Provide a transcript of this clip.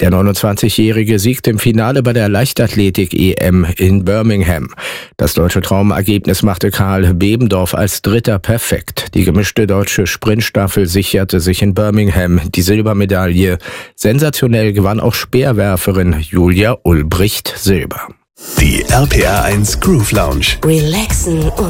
Der 29-Jährige siegte im Finale bei der Leichtathletik-EM in Birmingham. Das deutsche Traumergebnis machte Karl Bebendorf als Dritter perfekt. Die gemischte deutsche Sprintstaffel sicherte sich in Birmingham die Silbermedaille. Sensationell gewann auch Speerwerferin Julia Ulbricht Silber. Die RPR 1 Groove Lounge. Relaxen und